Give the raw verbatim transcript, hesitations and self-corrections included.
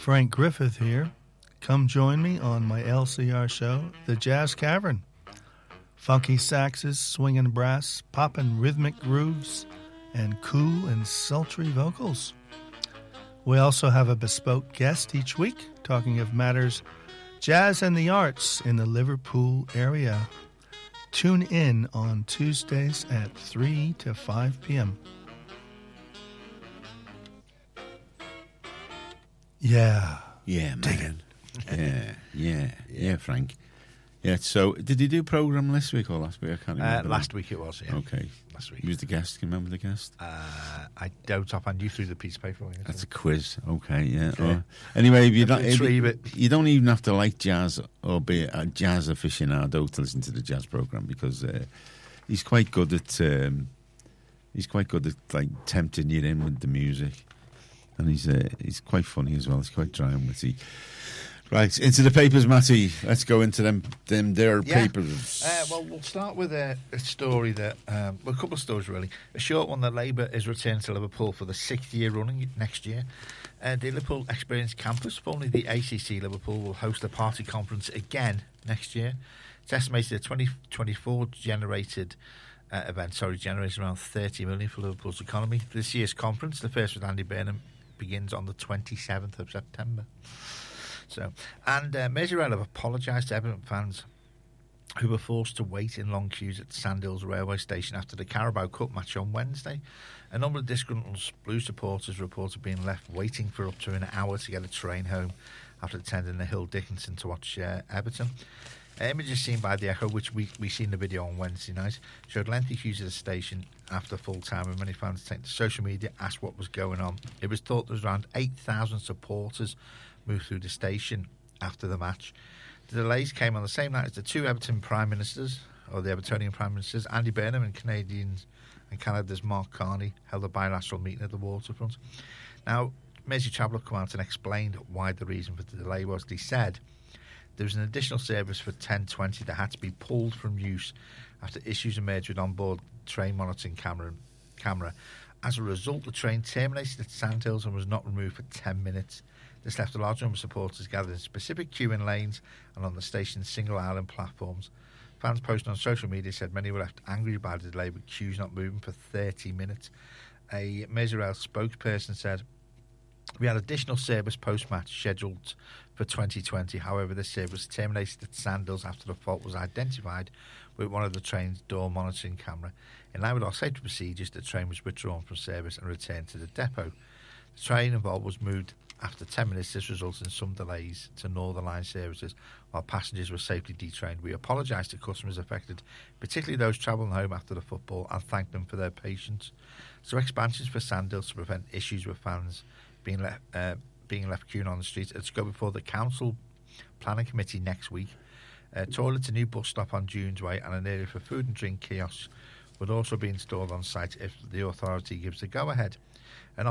Frank Griffith here. Come join me on my L C R show, The Jazz Cavern. Funky saxes, swinging brass, poppin' rhythmic grooves, and cool and sultry vocals. We also have a bespoke guest each week, talking of matters jazz and the arts in the Liverpool area. Tune in on Tuesdays at three to five p.m. Yeah. Yeah, Dig man. yeah, yeah, yeah, Frank. Yeah, so did he do programme this week or last week? I can't remember. Uh, last week it was, yeah. Okay. Last week. He was the guest. Can you remember the guest? Uh, I don't offhand you through the piece of paper. That's a quiz. Okay, yeah. Okay. Oh. Anyway, if you, don't, if retrieve you, it. you don't even have to like jazz or be a jazz aficionado to listen to the jazz programme because uh, he's quite good at um, he's quite good at like tempting you in with the music. And he's uh, he's quite funny as well. He's quite dry and witty. Right, into the papers, Matty. Let's go into them them their Yeah. papers. Uh, well, we'll start with a, a story that, um, well, a couple of stories really. A short one that Labour is returning to Liverpool for the sixth year running next year. Uh, the Liverpool Experience Campus, formerly the A C C Liverpool, will host a party conference again next year. It's estimated that twenty twenty-four generated uh, event, sorry, generated around thirty million for Liverpool's economy. This year's conference, the first with Andy Burnham, begins on the twenty-seventh of September. So, and uh, Merseyrail have apologised to Everton fans who were forced to wait in long queues at Sandhills railway station after the Carabao Cup match on Wednesday. A number of disgruntled Blue supporters reported being left waiting for up to an hour to get a train home after attending the Hill Dickinson to watch uh, Everton. Uh, images seen by the Echo, which we we seen the video on Wednesday night, showed lengthy queues at the station after full time, and many fans taking to social media asked what was going on. It was thought there was around eight thousand supporters moved through the station after the match. The delays came on the same night as the two Everton Prime Ministers, or the Evertonian Prime Ministers, Andy Burnham and Canadians and Canada's Mark Carney, held a bilateral meeting at the waterfront. Now, Mersey Travel come out and explained why the reason for the delay was. They said there was an additional service for ten twenty that had to be pulled from use after issues emerged with onboard train monitoring camera. camera. As a result, the train terminated at Sandhills and was not removed for ten minutes. This left a large number of supporters gathered in specific queuing lanes and on the station's single island platforms. Fans posting on social media said many were left angry by the delay with queues not moving for thirty minutes. A Merseyrail spokesperson said, "We had additional service post-match scheduled for twenty twenty. However, this service terminated at Sandhills after the fault was identified with one of the train's door monitoring camera. In line with our safety procedures, the train was withdrawn from service and returned to the depot. The train involved was moved after ten minutes. This resulted in some delays to Northern Line services while passengers were safely detrained. We apologise to customers affected, particularly those travelling home after the football, and thank them for their patience. So expansions for Sandhills to prevent issues with fans being left uh, being left queuing on the streets. It's go before the council planning committee next week. Uh, toilets, a new bus stop on Dunes Way, and an area for food and drink kiosks would also be installed on site if the authority gives the go ahead.